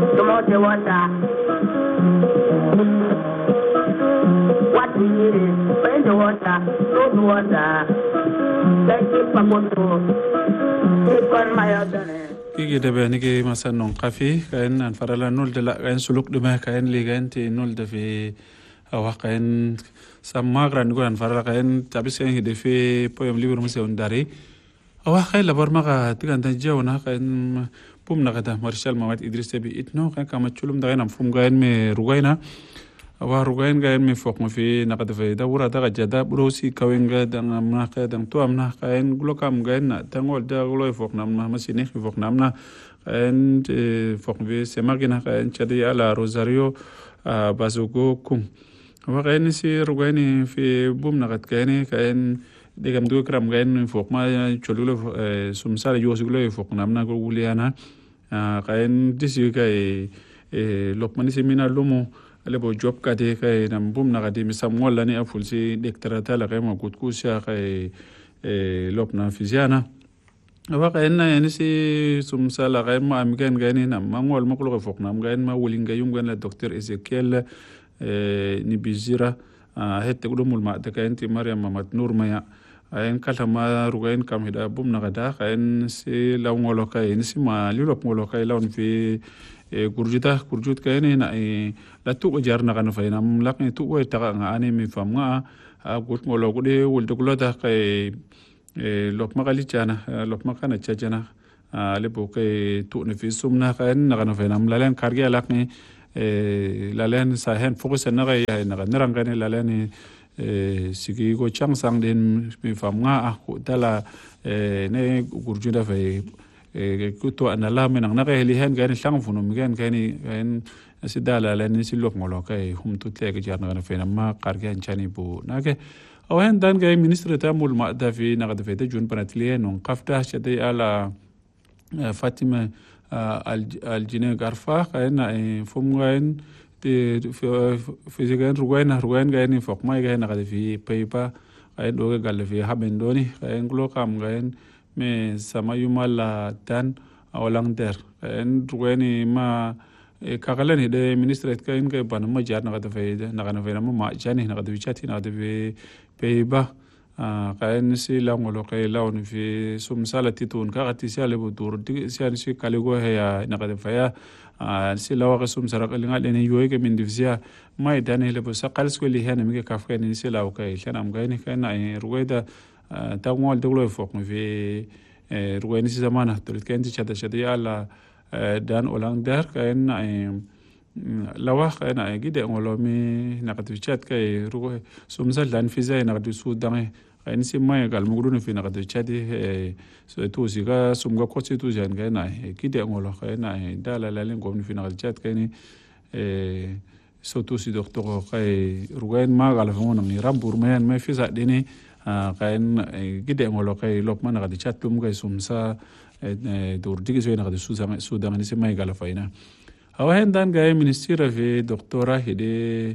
Tomo de water. What we need is bring the water, throw the water. Let's keep a motor. Keep on my other. Kiki de bani ke masan non kafi kain an farala nol de la kain suluk de ma kain ligan ti nol de fi awa kain samagran go an farala kain tabisen hide fi poem libur musa undari awa kain labar maga tigan tan jawna kain pum na kata marshal mamad idris bi itno kain kama chulum da kain fum gain me rugaina awa rugain gain me fok ma fi nakata fi dawura da jada brosi kawenga dang amna ka dang to amna kain glokam gain na tangol da gloy fok namna masini fok namna kain fok vi semagina kain chadi ala rosario bazugo kum awa kain si rugain fi bum nakat kain digam du kram gain fok ma chululo sumsala yosgulo fok namna go guliana kain disi kai lokmani semina lumo lebo job kate kay nam bum na kadi misam wala ni afulsi dektarata la kay magut kusya kay lopna fiziana awa kay na yani si sumsala kay ma amigan gani nam mangol maklo fok nam gain ma wulinga yungan la Dr. Ezekiel ni bizira hette gudumul ma ta kay ti Maryam Mamat Nur maya ayen kala ma rugain kam hida bum na kada kay si lawngolo kay ni si ma lilop ngolo kay lawn fi kurjut kayne na la tu jarna kan fa nam lak ni tu we ta nga ani mi fam nga gut ngolo gude wul to glota kay lop magali chana lop makana chajana le bo kay tu ne fi sumna kan na kan fa nam lalen kargi lak ni lalen sa hen focus na kay na kan rang kan lalen sigi go chang sang den mi fam nga ko tala ne kurjuda fa kuto anala menang na kay lihen gani sang funum gani sidala len silok ngolo kay humtu tlek jarna na fena ma qargan chani bu nake awen dan gay ministre tamul ma da fi na da fe jun panatliye non qafta shadi ala Fatima aljine garfa kayna fum gain te fizigan rugain gani fok mai gani na da fi peipa ay do gal fi habendoni kay nglo kam gain me sama yumala dan awalang der en ruweni ma kagalani de ministre kain ke ban ma jar na da fe na kana fe ma jani na da bichati na da peiba kain si langolo kay lawn fi sum salati tun ka ati sale bu dur di si kaligo he na da fe ya si lawa ka sum sara kalinga le ne yoy ke min divsia mai dan le bu sakal skoli he na mi ka fe ni si law kay chanam gaini kain na ruweda tangwal doglo fok fi ruweni si zamana tulit kenti chada ala dan olang dar kain lawa kain gide ngolomi nakatu chat kay ruwe sumsal dan fiza nakatu sudange kain si mai gal mugudun fi nakatu chati so tu siga sumga kochi tu jan kain gide ngolo kain dala lalin gomni fi nakatu chat kain so tu si doctor kay ruwen ma gal fon ngi rambur men me fiza dini kain gide ngolo kay lokman na di chatlum kay sumsa dur digi so na di sudan ni semay gala faina awen dan gay ministry fi doktora hide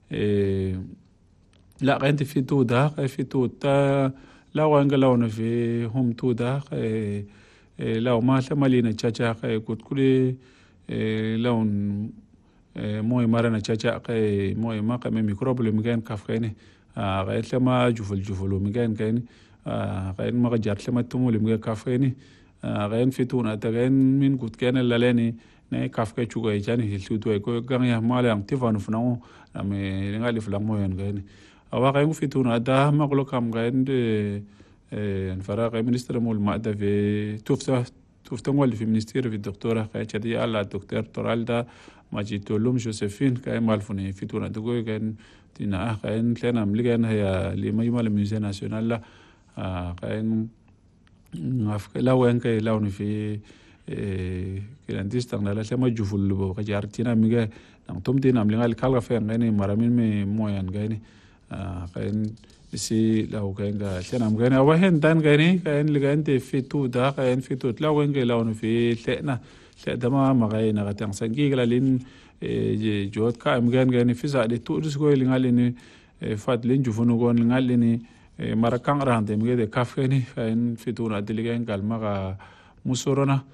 la kanti fi tuda kay fi tuta la wanga lawna fi hum tuda kay law ma tamalina chacha kay kutkuli lawn moy marana chacha kay moy ma kay microbe mi kaf kayni غايت لما جفل ومجان كاين غاين ما جات لما تمول مجا كافيني غاين فيتونا تغاين من قد كان لالاني ناي كافكا تشوغاي جاني هيلتو تو ايكو غانيا مالام تيفانو فناو امي نغالي فلامو ين غاين اوا غاين فيتونا دا مغلو كام غاين دي انفرا غاين منستر مول مادا في توفتا مول في منستير في الدكتوره غاي تشدي على الدكتور تورالدا ماجيتو لوم جوزيفين كاين مالفوني فيتونا دغوي كاين tina kain tena mligan ya lima yuma le musée national la kain ngaf lawen kay lawni fi kilandis tang la lema juful bo ka jar tina miga nang tum tina mlingal kalga fe ngani maramin me moyan gaini kain si law kain ga tena mgani awahen dan gaini kain ligan te fitu da kain fitu lawen kay lawni fi tena dama magaina ga tang sangi galalin جوات كائم جان في زاد تورس قوي لعلني فادلين جفونو قون لعلني مركان راندم جد كافيني فين في تونا دليجان قال ما مسورنا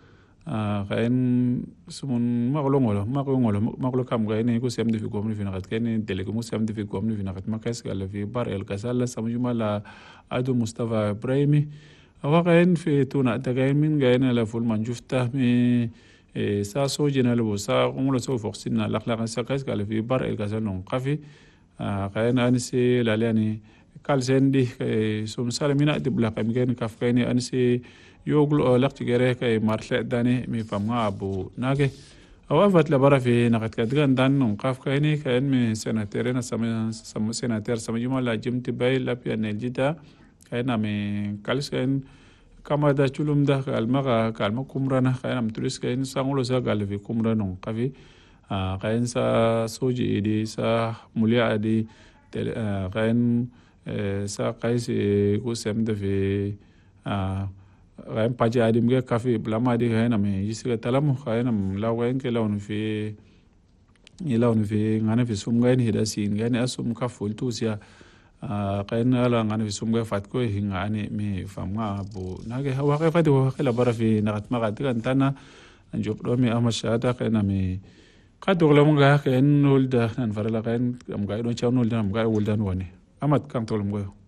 kain sumun maklo kam kain ko sem de fi gomni fi nakat kain dele ko sem de fi gomni fi nakat makas gala fi bar el kasala samjuma la adu Mustafa Ibrahimi awa kain fi tuna ta kain min kain la ful manjufta mi sa sojina lo sa ngolo so foxina lakla sa kas gala fi bar el kasala non qafi kain ansi lalani kal sendi sum salamina de bla kam kain kaf kain ansi يوغلو لقت جريك أي مرتلة داني مي فما أبو ناقة أوافت لبرا في نقد كدغان دان نقاف كايني كاين من سنتيرين سم سنتير سم يوم لا جمت باي لا بيان الجدا كاين من كالس كاين كما دا تشلوم دا المغا كالما كمرانا كاين ام تريس كاين سانغلو سا قال في كمرانا نقافي كاين سا سوجي دي سا موليا دي كاين سا قيس كوسم دا في kain paja adim ge kafi blama di kain ame yisiga talamu kain am lawain ke launu fi ngana fi sum gain hida sin gain asum ka fultu sia kain ala ngana fi sum ga fat ko hingani mi famga bu nage hawa ka fati wa kala bara fi nagat maga digan tana anjob do mi ama shada kain ame qadu lamu ga kain nulda nan farala kain am ga don chawnul dan am ga wuldan wani amat kan tolum go